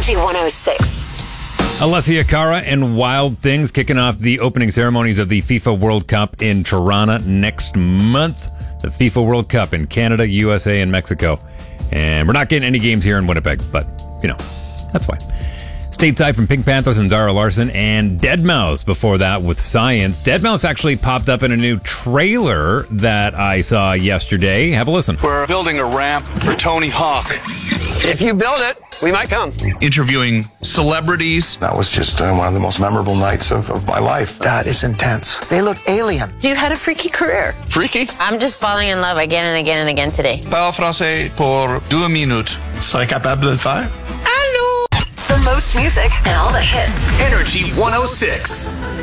Energy 106. Alessia Cara and Wild Things kicking off the opening ceremonies of the FIFA World Cup in Tirana next month. The FIFA World Cup in Canada, USA, and Mexico. And we're not getting any games here in Winnipeg, but, that's why. Stateside from Pink Panthers and Zara Larson, and Deadmau5 before that with Science. Deadmau5 actually popped up in a new trailer that I saw yesterday. Have a listen. We're building a ramp for Tony Hawk. If you build it, we might come. Interviewing celebrities. That was just one of the most memorable nights of my life. That is intense. They look alien. You had a freaky career. Freaky? I'm just falling in love again and again and again today. Parle français pour 2 minutes. Serais capable de le faire? The most music and all the hits. Energy 106.